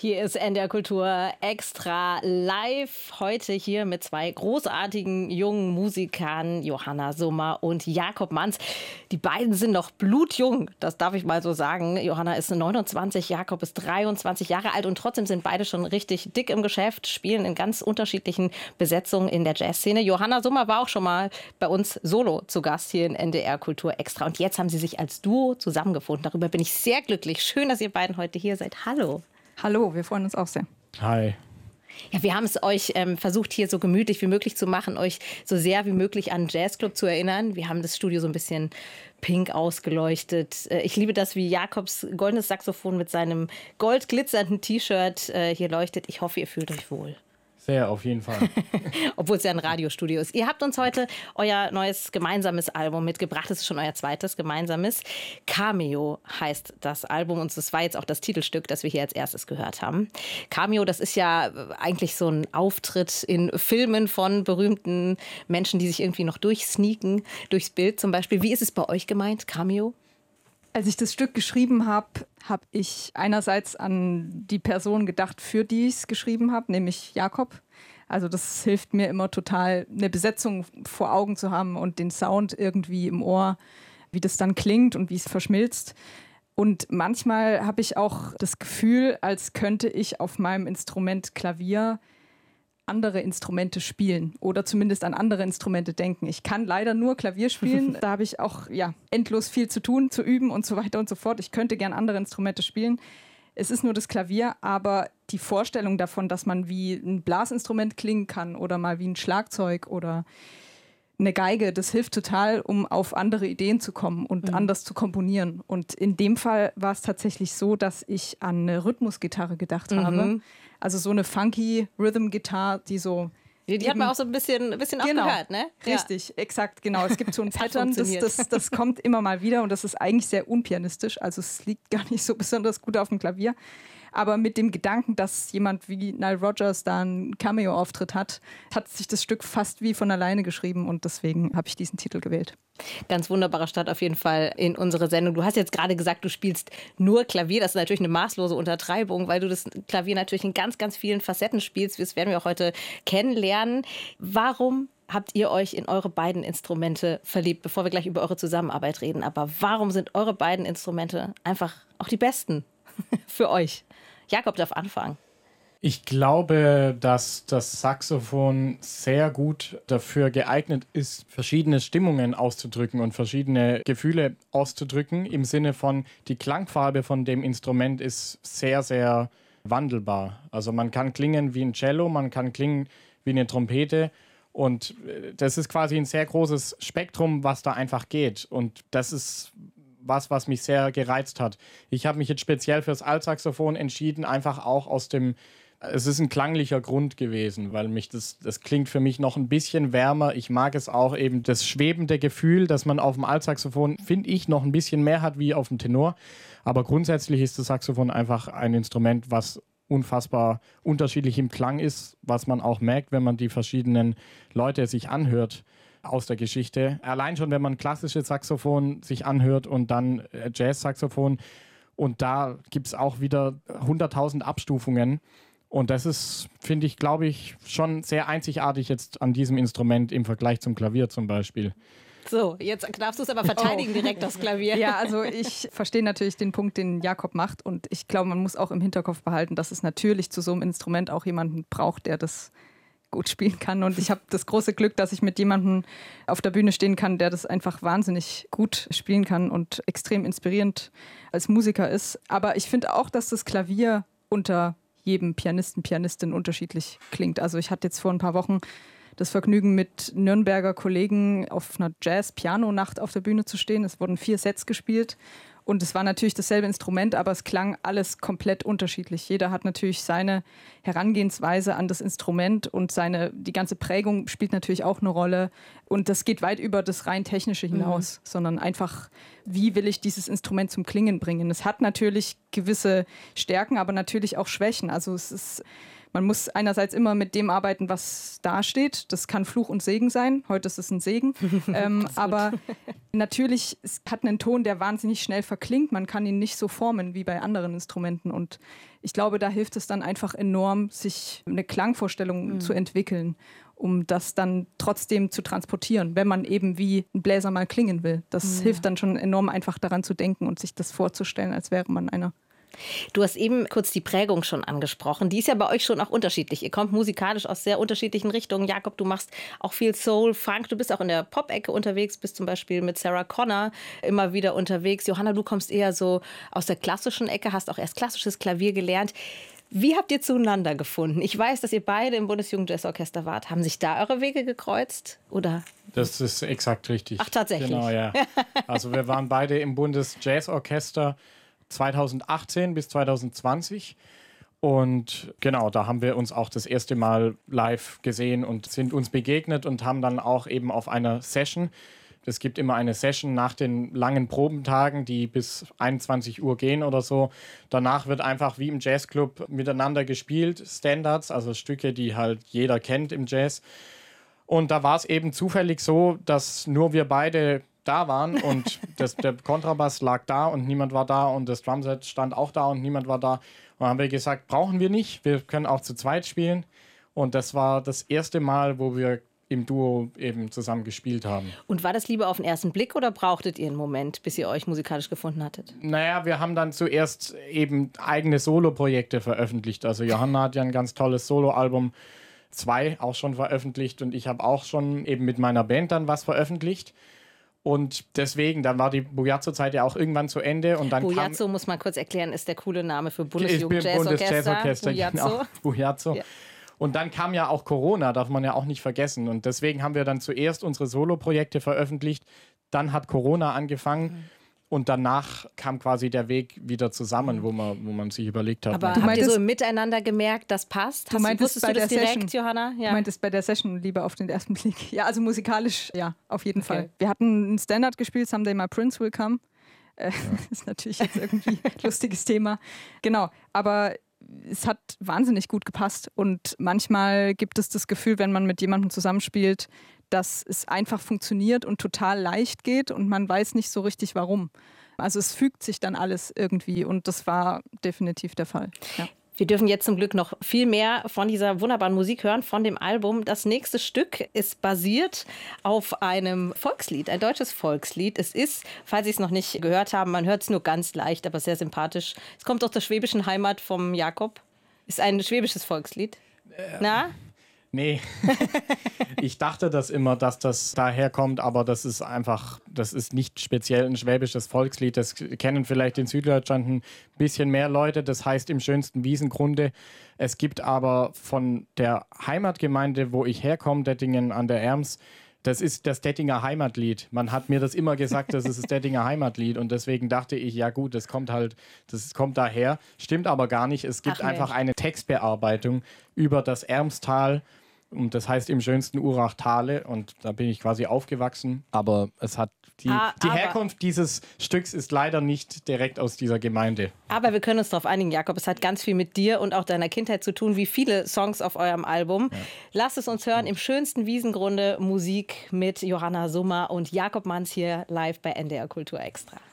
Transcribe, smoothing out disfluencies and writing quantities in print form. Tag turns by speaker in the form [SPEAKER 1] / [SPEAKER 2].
[SPEAKER 1] Hier ist NDR Kultur extra live. Heute hier mit zwei großartigen jungen Musikern, Johanna Summer und Jakob Manz. Die beiden sind noch blutjung, das darf ich mal so sagen. Johanna ist 29, Jakob ist 23 Jahre alt und trotzdem sind beide schon richtig dick im Geschäft, spielen in ganz unterschiedlichen Besetzungen in der Jazzszene. Johanna Summer war auch schon mal bei uns solo zu Gast hier in NDR Kultur extra. Und jetzt haben sie sich als Duo zusammengefunden. Darüber bin ich sehr glücklich. Schön, dass ihr beiden heute hier seid. Hallo.
[SPEAKER 2] Hallo, wir freuen uns auch sehr.
[SPEAKER 3] Hi.
[SPEAKER 1] Ja, wir haben es euch versucht, hier so gemütlich wie möglich zu machen, euch so sehr wie möglich an einen Jazzclub zu erinnern. Wir haben das Studio so ein bisschen pink ausgeleuchtet. Ich liebe das, wie Jakobs goldenes Saxophon mit seinem goldglitzernden T-Shirt hier leuchtet. Ich hoffe, ihr fühlt euch wohl.
[SPEAKER 3] Sehr, auf jeden Fall.
[SPEAKER 1] Obwohl es ja ein Radiostudio ist. Ihr habt uns heute euer neues gemeinsames Album mitgebracht. Das ist schon euer zweites gemeinsames. Cameo heißt das Album und das war jetzt auch das Titelstück, das wir hier als erstes gehört haben. Cameo, das ist ja eigentlich so ein Auftritt in Filmen von berühmten Menschen, die sich irgendwie noch durchsneaken, durchs Bild zum Beispiel. Wie ist es bei euch gemeint, Cameo?
[SPEAKER 2] Als ich das Stück geschrieben habe, habe ich einerseits an die Person gedacht, für die ich es geschrieben habe, nämlich Jakob. Also das hilft mir immer total, eine Besetzung vor Augen zu haben und den Sound irgendwie im Ohr, wie das dann klingt und wie es verschmilzt. Und manchmal habe ich auch das Gefühl, als könnte ich auf meinem Instrument Klavier andere Instrumente spielen oder zumindest an andere Instrumente denken. Ich kann leider nur Klavier spielen. Da habe ich auch endlos viel zu tun, zu üben und so weiter und so fort. Ich könnte gern andere Instrumente spielen. Es ist nur das Klavier, aber die Vorstellung davon, dass man wie ein Blasinstrument klingen kann oder mal wie ein Schlagzeug oder eine Geige, das hilft total, um auf andere Ideen zu kommen und anders zu komponieren. Und in dem Fall war es tatsächlich so, dass ich an eine Rhythmusgitarre gedacht habe. Also so eine funky Rhythm-Gitarre, die so...
[SPEAKER 1] Die hat man auch so ein bisschen auch gehört, ne?
[SPEAKER 2] Richtig, exakt, genau. Es gibt so ein Pattern, das kommt immer mal wieder und das ist eigentlich sehr unpianistisch. Also es liegt gar nicht so besonders gut auf dem Klavier. Aber mit dem Gedanken, dass jemand wie Nile Rodgers da einen Cameo-Auftritt hat sich das Stück fast wie von alleine geschrieben und deswegen habe ich diesen Titel gewählt.
[SPEAKER 1] Ganz wunderbarer Start auf jeden Fall in unsere Sendung. Du hast jetzt gerade gesagt, du spielst nur Klavier. Das ist natürlich eine maßlose Untertreibung, weil du das Klavier natürlich in ganz, ganz vielen Facetten spielst. Das werden wir auch heute kennenlernen. Warum habt ihr euch in eure beiden Instrumente verliebt, bevor wir gleich über eure Zusammenarbeit reden? Aber warum sind eure beiden Instrumente einfach auch die besten für euch? Jakob darf anfangen.
[SPEAKER 3] Ich glaube, dass das Saxophon sehr gut dafür geeignet ist, verschiedene Stimmungen auszudrücken und verschiedene Gefühle auszudrücken. Im Sinne von, die Klangfarbe von dem Instrument ist sehr, sehr wandelbar. Also man kann klingen wie ein Cello, man kann klingen wie eine Trompete. Und das ist quasi ein sehr großes Spektrum, was da einfach geht. Und das ist was mich sehr gereizt hat. Ich habe mich jetzt speziell fürs Altsaxophon entschieden, einfach auch es ist ein klanglicher Grund gewesen, weil das klingt für mich noch ein bisschen wärmer. Ich mag es auch eben, das schwebende Gefühl, das man auf dem Altsaxophon, finde ich, noch ein bisschen mehr hat wie auf dem Tenor. Aber grundsätzlich ist das Saxophon einfach ein Instrument, was unfassbar unterschiedlich im Klang ist, was man auch merkt, wenn man die verschiedenen Leute sich anhört aus der Geschichte. Allein schon, wenn man klassisches Saxophon sich anhört und dann Jazz-Saxophon und da gibt es auch wieder 100.000 Abstufungen und das ist, finde ich, glaube ich, schon sehr einzigartig jetzt an diesem Instrument im Vergleich zum Klavier zum Beispiel.
[SPEAKER 1] So, jetzt darfst du es aber verteidigen direkt, das Klavier.
[SPEAKER 2] Ja, also ich verstehe natürlich den Punkt, den Jakob macht und ich glaube, man muss auch im Hinterkopf behalten, dass es natürlich zu so einem Instrument auch jemanden braucht, der das gut spielen kann und ich habe das große Glück, dass ich mit jemandem auf der Bühne stehen kann, der das einfach wahnsinnig gut spielen kann und extrem inspirierend als Musiker ist. Aber ich finde auch, dass das Klavier unter jedem Pianisten, Pianistin unterschiedlich klingt. Also ich hatte jetzt vor ein paar Wochen das Vergnügen, mit Nürnberger Kollegen auf einer Jazz-Piano-Nacht auf der Bühne zu stehen. Es wurden 4 Sets gespielt und es war natürlich dasselbe Instrument, aber es klang alles komplett unterschiedlich. Jeder hat natürlich seine Herangehensweise an das Instrument und die ganze Prägung spielt natürlich auch eine Rolle. Und das geht weit über das rein Technische hinaus, sondern einfach, wie will ich dieses Instrument zum Klingen bringen? Es hat natürlich gewisse Stärken, aber natürlich auch Schwächen. Also es ist man muss einerseits immer mit dem arbeiten, was da steht. Das kann Fluch und Segen sein. Heute ist es ein Segen. Aber natürlich, es hat einen Ton, der wahnsinnig schnell verklingt. Man kann ihn nicht so formen wie bei anderen Instrumenten. Und ich glaube, da hilft es dann einfach enorm, sich eine Klangvorstellung zu entwickeln, um das dann trotzdem zu transportieren, wenn man eben wie ein Bläser mal klingen will. Das hilft dann schon enorm, einfach daran zu denken und sich das vorzustellen, als wäre man einer.
[SPEAKER 1] Du hast eben kurz die Prägung schon angesprochen. Die ist ja bei euch schon auch unterschiedlich. Ihr kommt musikalisch aus sehr unterschiedlichen Richtungen. Jakob, du machst auch viel Soul, Funk. Du bist auch in der Pop-Ecke unterwegs, bist zum Beispiel mit Sarah Connor immer wieder unterwegs. Johanna, du kommst eher so aus der klassischen Ecke, hast auch erst klassisches Klavier gelernt. Wie habt ihr zueinander gefunden? Ich weiß, dass ihr beide im Bundesjugendjazzorchester wart. Haben sich da eure Wege gekreuzt? Oder?
[SPEAKER 3] Das ist exakt richtig.
[SPEAKER 1] Ach, tatsächlich?
[SPEAKER 3] Genau, ja. Also wir waren beide im Bundesjazzorchester 2018 bis 2020 und genau, da haben wir uns auch das erste Mal live gesehen und sind uns begegnet und haben dann auch eben auf einer Session, es gibt immer eine Session nach den langen Probentagen, die bis 21 Uhr gehen oder so, danach wird einfach wie im Jazzclub miteinander gespielt, Standards, also Stücke, die halt jeder kennt im Jazz, und da war es eben zufällig so, dass nur wir beide da waren und der Kontrabass lag da und niemand war da und das Drumset stand auch da und niemand war da. Und dann haben wir gesagt, brauchen wir nicht, wir können auch zu zweit spielen. Und das war das erste Mal, wo wir im Duo eben zusammen gespielt haben.
[SPEAKER 1] Und war das Liebe auf den ersten Blick oder brauchtet ihr einen Moment, bis ihr euch musikalisch gefunden hattet?
[SPEAKER 3] Naja, wir haben dann zuerst eben eigene Soloprojekte veröffentlicht. Also Johanna hat ja ein ganz tolles Soloalbum, 2 auch schon veröffentlicht und ich habe auch schon eben mit meiner Band dann was veröffentlicht. Und deswegen, dann war die Bujazzo-Zeit ja auch irgendwann zu Ende. Und dann
[SPEAKER 1] Bujazzo, muss man kurz erklären, ist der coole Name für Bundesjugendjazzorchester.
[SPEAKER 3] Genau, Bujazzo. Ja. Und dann kam ja auch Corona, darf man ja auch nicht vergessen. Und deswegen haben wir dann zuerst unsere Solo-Projekte veröffentlicht. Dann hat Corona angefangen. Und danach kam quasi der Weg wieder zusammen, wo man sich überlegt hat.
[SPEAKER 1] Aber habt ihr so im Miteinander gemerkt, das passt? Wusstest du das direkt,
[SPEAKER 2] Session,
[SPEAKER 1] Johanna? Ja.
[SPEAKER 2] Du meintest bei der Session lieber auf den ersten Blick. Ja, also musikalisch, ja, auf jeden Fall. Wir hatten ein Standard gespielt, Someday My Prince Will Come. Das ist natürlich jetzt irgendwie ein lustiges Thema. Genau, aber es hat wahnsinnig gut gepasst. Und manchmal gibt es das Gefühl, wenn man mit jemandem zusammenspielt, dass es einfach funktioniert und total leicht geht und man weiß nicht so richtig, warum. Also es fügt sich dann alles irgendwie und das war definitiv der Fall. Ja.
[SPEAKER 1] Wir dürfen jetzt zum Glück noch viel mehr von dieser wunderbaren Musik hören, von dem Album. Das nächste Stück ist basiert auf einem Volkslied, ein deutsches Volkslied. Es ist, falls Sie es noch nicht gehört haben, man hört es nur ganz leicht, aber sehr sympathisch. Es kommt aus der schwäbischen Heimat vom Jakob. Ist ein schwäbisches Volkslied. Na?
[SPEAKER 3] Nee, ich dachte das immer, dass das daherkommt, aber das ist nicht speziell ein schwäbisches Volkslied. Das kennen vielleicht in Süddeutschland ein bisschen mehr Leute. Das heißt im schönsten Wiesengrunde. Es gibt aber von der Heimatgemeinde, wo ich herkomme, Dettingen an der Erms, das ist das Dettinger Heimatlied. Man hat mir das immer gesagt, das ist das Dettinger Heimatlied. Und deswegen dachte ich, ja gut, das kommt daher. Stimmt aber gar nicht. Es gibt einfach eine Textbearbeitung über das Ermstal. Und das heißt im schönsten Urachtale. Und da bin ich quasi aufgewachsen. Aber es hat die Herkunft dieses Stücks ist leider nicht direkt aus dieser Gemeinde.
[SPEAKER 1] Aber wir können uns darauf einigen, Jakob, es hat ganz viel mit dir und auch deiner Kindheit zu tun, wie viele Songs auf eurem Album. Ja. Lasst es uns hören, im schönsten Wiesengrunde Musik mit Johanna Summer und Jakob Manz hier live bei NDR Kultur Extra.